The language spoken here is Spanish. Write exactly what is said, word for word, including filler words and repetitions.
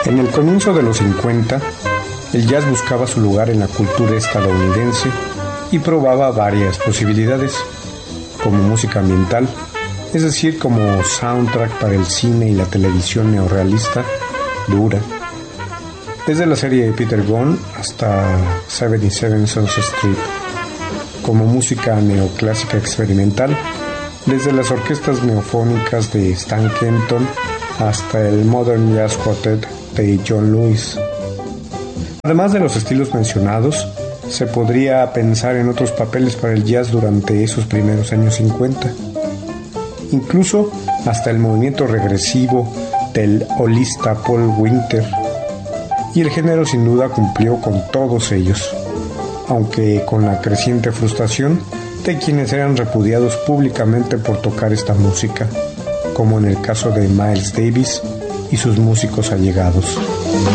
En el comienzo de los cincuenta, el jazz buscaba su lugar en la cultura estadounidense y probaba varias posibilidades, como música ambiental, es decir, como soundtrack para el cine y la televisión neorrealista dura, desde la serie de Peter Gunn hasta setenta y siete Sunset Strip, como música neoclásica experimental, desde las orquestas neofónicas de Stan Kenton hasta el Modern Jazz Quartet de John Lewis. Además de los estilos mencionados, se podría pensar en otros papeles para el jazz durante esos primeros años cincuenta, incluso hasta el movimiento regresivo del holista Paul Winter, y el género sin duda cumplió con todos ellos, aunque con la creciente frustración de quienes eran repudiados públicamente por tocar esta música, como en el caso de Miles Davis y sus músicos allegados.